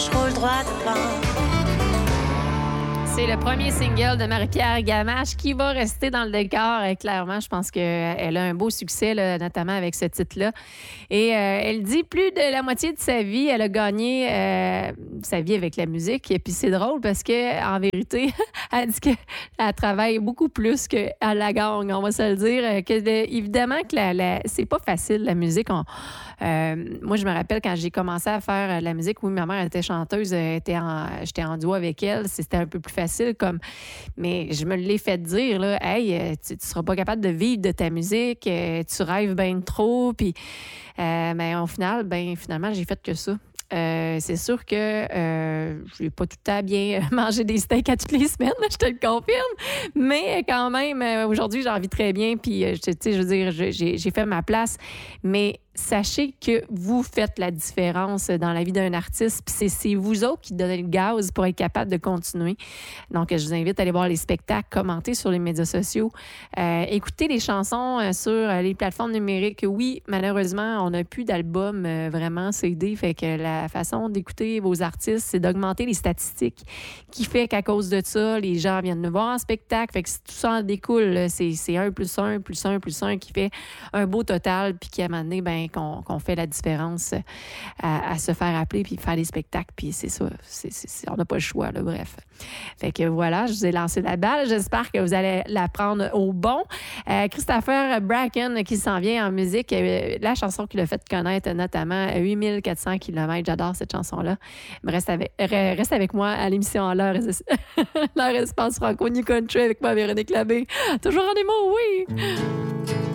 je roule droit devant. C'est le premier single de Marie-Pierre Gamache qui va rester dans le décor. Clairement, je pense qu'elle a un beau succès, là, notamment avec ce titre-là. Et elle dit plus de la moitié de sa vie, elle a gagné sa vie avec la musique. Et puis c'est drôle parce qu'en vérité, elle dit qu'elle travaille beaucoup plus qu'elle la gagne, on va se le dire. Évidemment que c'est pas facile, la musique. Moi, je me rappelle quand j'ai commencé à faire de la musique, oui, ma mère était chanteuse, j'étais en duo avec elle, c'était un peu plus facile, mais je me l'ai fait dire, là, hey, tu seras pas capable de vivre de ta musique, tu rêves bien trop, puis mais au final, finalement, j'ai fait que ça. C'est sûr que je n'ai pas tout le temps bien mangé des steaks à toutes les semaines, je te le confirme. Mais quand même, aujourd'hui, j'en vis très bien. Puis, tu sais, je veux dire, j'ai fait ma place. Mais sachez que vous faites la différence dans la vie d'un artiste. Puis c'est vous autres qui donnez le gaz pour être capable de continuer. Donc, je vous invite à aller voir les spectacles, commenter sur les médias sociaux, écouter les chansons sur les plateformes numériques. Oui, malheureusement, on n'a plus d'album vraiment CD. Fait que la façon d'écouter vos artistes, c'est d'augmenter les statistiques, qui fait qu'à cause de ça, les gens viennent nous voir en spectacle. Fait que tout ça en découle. Là. C'est 1 plus 1 plus 1 plus 1 qui fait un beau total, puis qui, à un moment donné, qu'on fait la différence à se faire appeler puis faire des spectacles. Puis c'est ça. On n'a pas le choix, là, bref. Fait que voilà, je vous ai lancé la balle. J'espère que vous allez la prendre au bon. Christopher Bracken qui s'en vient en musique. La chanson qu'il a fait connaître, notamment 8400 km. J'adore cette chanson-là. Reste avec moi à l'émission L'heure Espace Franco New Country avec moi, Véronique Labbé. Toujours en émo, oui!